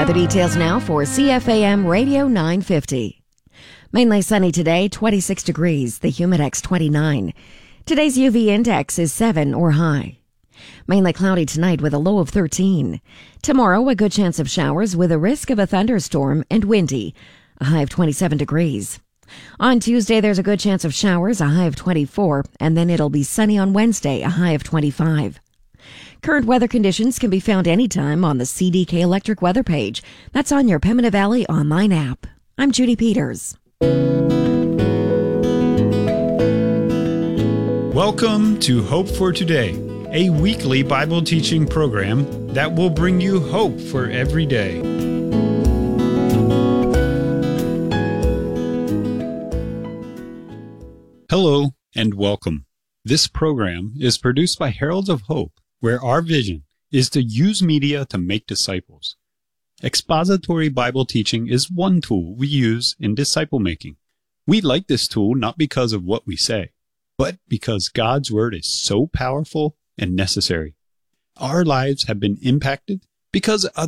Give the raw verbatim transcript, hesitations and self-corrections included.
weather details now for C F A M Radio nine fifty. Mainly sunny today, twenty-six degrees, the humidex twenty-nine. Today's U V index is seven or high. Mainly cloudy tonight with a low of thirteen. Tomorrow, a good chance of showers with a risk of a thunderstorm and windy, a high of twenty-seven degrees. On Tuesday, there's a good chance of showers, a high of twenty-four, and then it'll be sunny on Wednesday, a high of twenty-five. Current weather conditions can be found anytime on the C D K Electric weather page. That's on your Pembina Valley online app. I'm Judy Peters. Welcome to Hope for Today, a weekly Bible teaching program that will bring you hope for every day. Hello and welcome. This program is produced by Heralds of Hope, where our vision is to use media to make disciples. Expository Bible teaching is one tool we use in disciple making. We like this tool not because of what we say, but because God's Word is so powerful and necessary. Our lives have been impacted because